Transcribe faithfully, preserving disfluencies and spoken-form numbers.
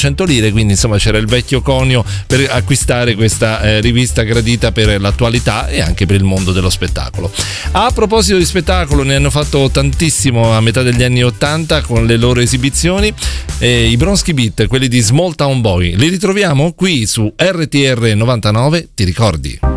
cento lire, quindi insomma c'era il vecchio conio per acquistare questa eh, rivista gradita per l'attualità e anche per il mondo dello spettacolo. A proposito di spettacolo, ne hanno fatto tantissimo a metà degli anni ottanta con le loro esibizioni, eh, i Bronski Beat, quelli di Small Town Boy. Li ritroviamo qui su R T R novantanove, ti ricordi?